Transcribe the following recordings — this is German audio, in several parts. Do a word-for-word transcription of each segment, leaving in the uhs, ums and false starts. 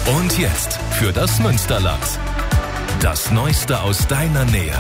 Und jetzt für das Münsterland. Das Neueste aus deiner Nähe.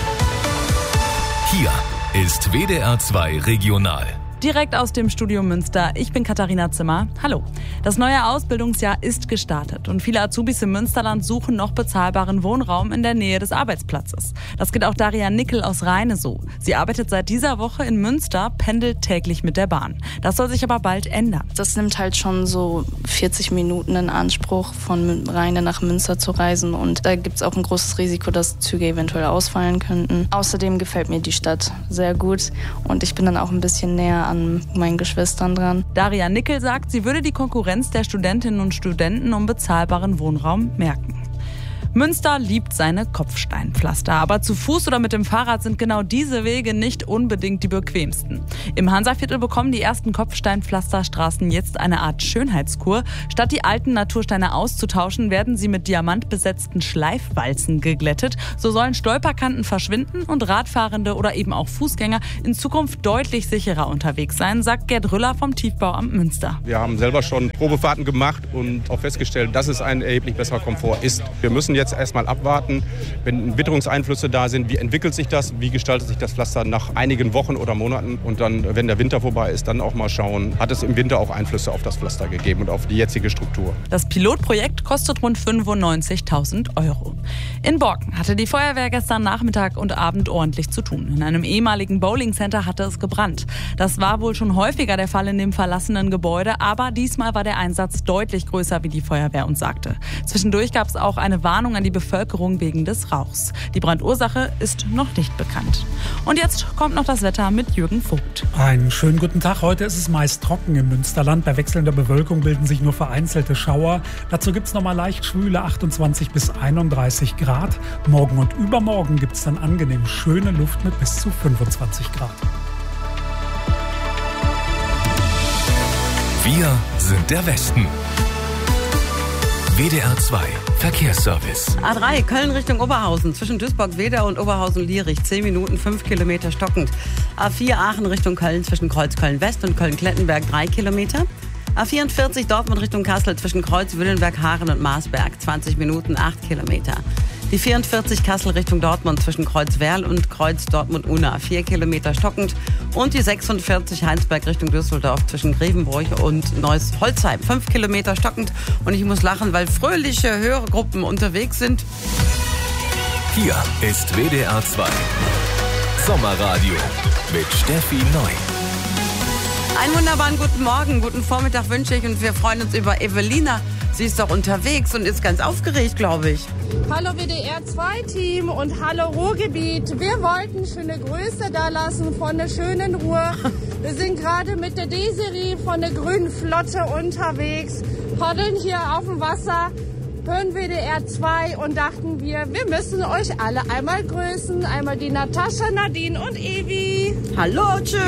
Hier ist W D R zwei Regional. Direkt aus dem Studio Münster. Ich bin Katharina Zimmer. Hallo. Das neue Ausbildungsjahr ist gestartet und viele Azubis im Münsterland suchen noch bezahlbaren Wohnraum in der Nähe des Arbeitsplatzes. Das geht auch Daria Nickel aus Rheine so. Sie arbeitet seit dieser Woche in Münster, pendelt täglich mit der Bahn. Das soll sich aber bald ändern. Das nimmt halt schon so vierzig Minuten in Anspruch, von Rheine nach Münster zu reisen. Und da gibt es auch ein großes Risiko, dass Züge eventuell ausfallen könnten. Außerdem gefällt mir die Stadt sehr gut und ich bin dann auch ein bisschen näher an meinen Geschwistern dran. Daria Nickel sagt, sie würde die Konkurrenz der Studentinnen und Studenten um bezahlbaren Wohnraum merken. Münster liebt seine Kopfsteinpflaster, aber zu Fuß oder mit dem Fahrrad sind genau diese Wege nicht unbedingt die bequemsten. Im Hansaviertel bekommen die ersten Kopfsteinpflasterstraßen jetzt eine Art Schönheitskur. Statt die alten Natursteine auszutauschen, werden sie mit diamantbesetzten Schleifwalzen geglättet. So sollen Stolperkanten verschwinden und Radfahrende oder eben auch Fußgänger in Zukunft deutlich sicherer unterwegs sein, sagt Gerd Rüller vom Tiefbauamt Münster. Wir haben selber schon Probefahrten gemacht und auch festgestellt, dass es ein erheblich besserer Komfort ist. Wir müssen jetzt erstmal abwarten, wenn Witterungseinflüsse da sind, wie entwickelt sich das, wie gestaltet sich das Pflaster nach einigen Wochen oder Monaten und dann, wenn der Winter vorbei ist, dann auch mal schauen, hat es im Winter auch Einflüsse auf das Pflaster gegeben und auf die jetzige Struktur. Das Pilotprojekt kostet rund fünfundneunzigtausend Euro. In Borken hatte die Feuerwehr gestern Nachmittag und Abend ordentlich zu tun. In einem ehemaligen Bowlingcenter hatte es gebrannt. Das war wohl schon häufiger der Fall in dem verlassenen Gebäude, aber diesmal war der Einsatz deutlich größer, wie die Feuerwehr uns sagte. Zwischendurch gab es auch eine Warnung an die Bevölkerung wegen des Rauchs. Die Brandursache ist noch nicht bekannt. Und jetzt kommt noch das Wetter mit Jürgen Vogt. Einen schönen guten Tag. Heute ist es meist trocken im Münsterland. Bei wechselnder Bewölkung bilden sich nur vereinzelte Schauer. Dazu gibt es nochmal leicht schwüle achtundzwanzig bis einunddreißig Grad. Morgen und übermorgen gibt es dann angenehm schöne Luft mit bis zu fünfundzwanzig Grad. Wir sind der Westen. W D R zwei Verkehrsservice. A drei Köln Richtung Oberhausen zwischen Duisburg-Wedau und Oberhausen-Lierich zehn Minuten, fünf Kilometer stockend. A vier Aachen Richtung Köln zwischen Kreuz-Köln-West und Köln-Klettenberg drei Kilometer. A vierundvierzig Dortmund Richtung Kassel zwischen Kreuz-Willenberg, Haaren und Marsberg zwanzig Minuten, acht Kilometer. Die vierundvierzig Kassel Richtung Dortmund zwischen Kreuz-Werl und Kreuz-Dortmund-Unna vier Kilometer stockend. Und die sechsundvierzig Heinsberg Richtung Düsseldorf zwischen Grevenbroich und Neuss-Holzheim fünf Kilometer stockend. Und ich muss lachen, weil fröhliche Hörergruppen unterwegs sind. Hier ist W D R zwei Sommerradio mit Steffi Neu. Einen wunderbaren guten Morgen, guten Vormittag wünsche ich und wir freuen uns über Evelina. Sie ist doch unterwegs und ist ganz aufgeregt, glaube ich. Hallo W D R zwei Team und hallo Ruhrgebiet. Wir wollten schöne Grüße da lassen von der schönen Ruhr. Wir sind gerade mit der Desiree von der Grünen Flotte unterwegs, paddeln hier auf dem Wasser, hören W D R zwei und dachten wir, wir müssen euch alle einmal grüßen. Einmal die Natascha, Nadine und Evi. Hallo, tschüss.